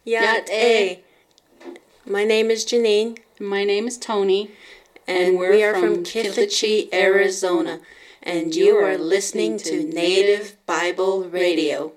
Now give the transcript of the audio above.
Yat A. My name is Janine. My name is Tony. And we are from Kittleachee, Arizona. And you are listening to Native Bible Radio.